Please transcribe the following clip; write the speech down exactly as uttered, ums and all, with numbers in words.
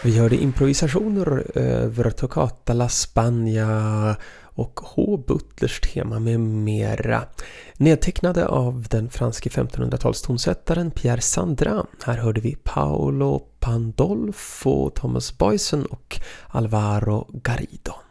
Vi hörde improvisationer över Toccata La Spagna och H. Butlers tema med mera. Nedtecknade av den franske femtonhundratals-tonsättaren Pierre Sandrin. Här hörde vi Paolo Pandolfo, Thomas Boysen och Alvaro Garrido.